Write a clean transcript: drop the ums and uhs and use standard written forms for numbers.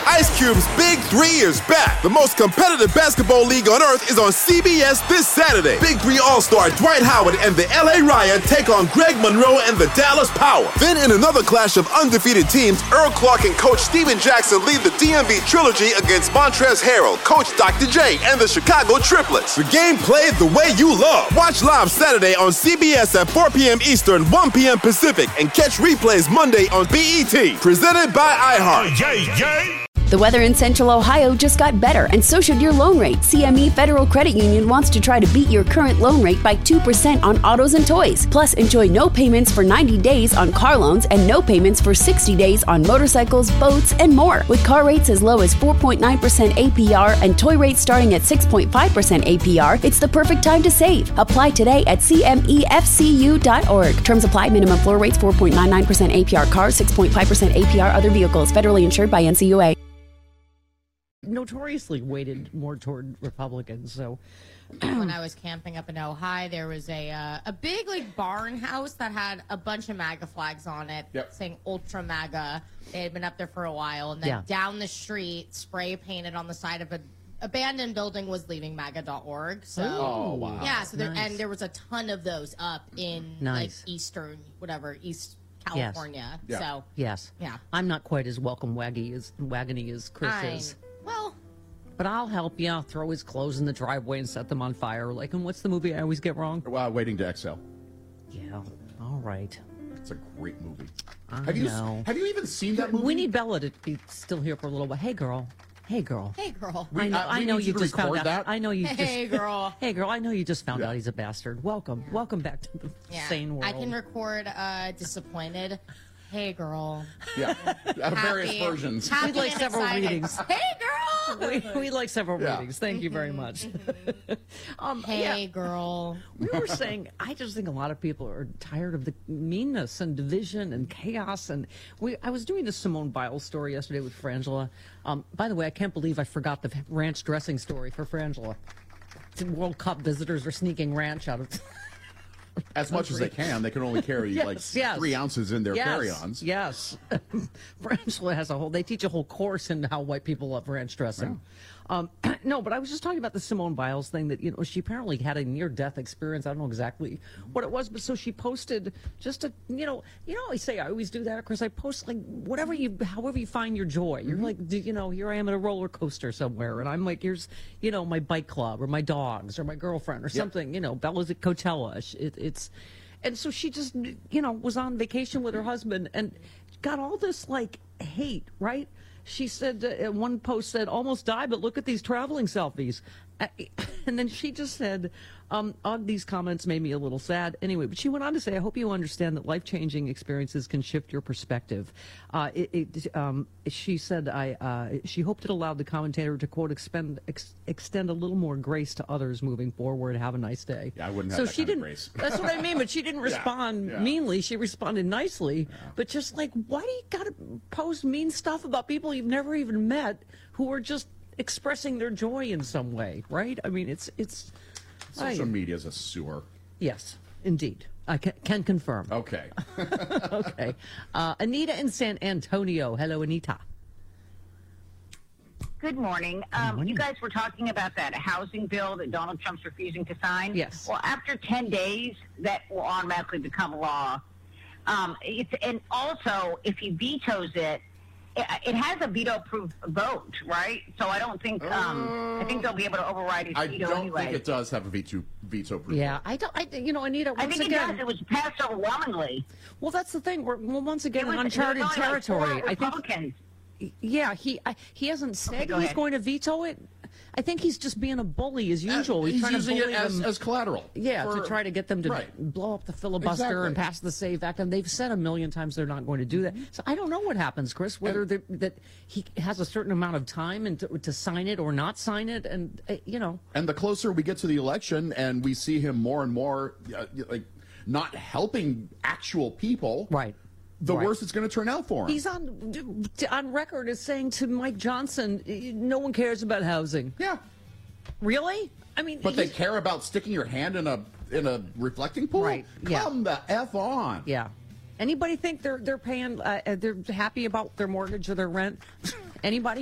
Ice Cube's Big 3 is back. The most competitive basketball league on earth is on CBS this Saturday. Big 3 All-Star Dwight Howard and the LA Riot take on Greg Monroe and the Dallas Power. Then in another clash of undefeated teams, Earl Clark and Coach Steven Jackson lead the DMV Trilogy against Montrezl Harrell, Coach Dr. J, and the Chicago Triplets. The game played the way you love. Watch live Saturday on CBS at 4 p.m. Eastern, 1 p.m. Pacific, and catch replays Monday on BET. Presented by iHeart. The weather in Central Ohio just got better, and so should your loan rate. CME Federal Credit Union wants to try to beat your current loan rate by 2% on autos and toys. Plus, enjoy no payments for 90 days on car loans and no payments for 60 days on motorcycles, boats, and more. With car rates as low as 4.9% APR and toy rates starting at 6.5% APR, it's the perfect time to save. Apply today at CMEFCU.org. Terms apply. Minimum floor rates 4.99% APR cars, 6.5% APR other vehicles. Federally insured by NCUA. Notoriously weighted more toward Republicans. So when I was camping up in Ojai, there was a big barn house that had a bunch of MAGA flags on it, saying Ultra MAGA. They had been up there for a while, and then down the street, spray painted on the side of an abandoned building was leavingmaga.org. So yeah, so there was a ton of those up in East California. Yes. So I'm not quite as welcome wagony as Chris is. Well, but I'll help you. I'll throw his clothes in the driveway and set them on fire. And what's the movie I always get wrong? Waiting to Exhale. Yeah. All right. It's a great movie. Have you even seen that movie? We need Bella to be still here for a little while. Hey, girl. Hey, girl. I know you just found out. That? I know you Hey, girl. Hey, girl. I know you just found out he's a bastard. Welcome. Welcome back to the sane world. I can record disappointed. Hey, girl. Yeah. Out of various versions. We'd like several readings. Hey, girl. We'd like several readings. Thank you very much. Hey, girl. We were saying, I just think a lot of people are tired of the meanness and division and chaos. And I was doing the Simone Biles story yesterday with Frangela. By the way, I can't believe I forgot the ranch dressing story for Frangela. World Cup visitors are sneaking ranch out of... As much as they can. They can only carry 3 ounces in their carry-ons. Yes. Frangela has they teach a whole course in how white people love ranch dressing. No, but I was just talking about the Simone Biles thing that, she apparently had a near-death experience. I don't know exactly what it was, but so she posted just I always do that, Chris. I post however you find your joy. You're like, here I am at a roller coaster somewhere, and I'm like, here's, my bike club or my dogs or my girlfriend or something. Bella's at Coachella. And so she just, was on vacation with her husband and got all this hate, right? She said, one post said, almost died, but look at these traveling selfies. And then she just said, these comments made me a little sad. Anyway, but she went on to say, I hope you understand that life-changing experiences can shift your perspective. She said, she hoped it allowed the commentator to, quote, extend a little more grace to others moving forward. Have a nice day. Yeah, I wouldn't have that kind of grace. That's what I mean, but she didn't respond meanly. She responded nicely. Yeah. But just why do you got to post mean stuff about people you've never even met who are just expressing their joy in some way, right? I mean, it's social media is a sewer. Yes, indeed. I can confirm. Okay. Okay. Anita in San Antonio. Hello, Anita. Good morning. You guys were talking about that housing bill that Donald Trump's refusing to sign. Yes. Well, after 10 days, that will automatically become law. And also, if he vetoes it, it has a veto-proof vote, right? So I don't think I think they'll be able to override his veto anyway. I don't think it does have a veto-proof. Yeah, Anita. I think it does. It was passed overwhelmingly. Well, that's the thing. We're once again in uncharted territory. I think. Yeah, he hasn't said he's going to veto it. I think he's just being a bully as usual. He's trying using to bully it them. as collateral. Yeah, to try to get them to blow up the filibuster and pass the SAFE Act. And they've said a million times they're not going to do that. So I don't know what happens, Chris, whether that he has a certain amount of time and to sign it or not sign it. And, And the closer we get to the election and we see him more and more not helping actual people. Right. The worse it's going to turn out for him. He's on record as saying to Mike Johnson, no one cares about housing. Yeah. Really? I mean, but they care about sticking your hand in a reflecting pool? Right. Yeah. Come the F on. Yeah. Anybody think they're paying? They're happy about their mortgage or their rent? Anybody?